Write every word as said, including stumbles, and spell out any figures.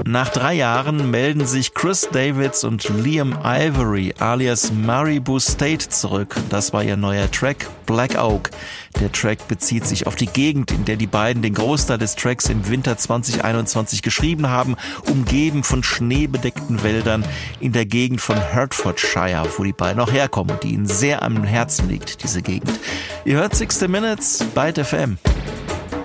Nach drei Jahren melden sich Chris Davids und Liam Ivory alias Maribou State zurück. Das war ihr neuer Track Black Oak. Der Track bezieht sich auf die Gegend, in der die beiden den Großteil des Tracks im Winter zwanzig einundzwanzig geschrieben haben, umgeben von schneebedeckten Wäldern in der Gegend von Hertfordshire, wo die beiden auch herkommen und die ihnen sehr am Herzen liegt, diese Gegend. Ihr hört sixty Minutes bei F M.